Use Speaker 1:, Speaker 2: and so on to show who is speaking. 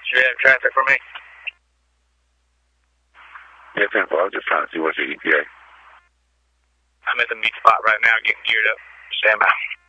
Speaker 1: You have traffic for me?
Speaker 2: Yeah, 10-4. I was just trying to see what's your ETA.
Speaker 1: I'm at the meat spot right now getting geared up. Stand by.